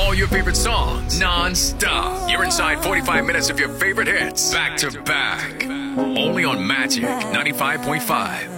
all your favorite songs non-stop. You're inside 45 minutes of your favorite hits back to back. Only on Magic 95.5.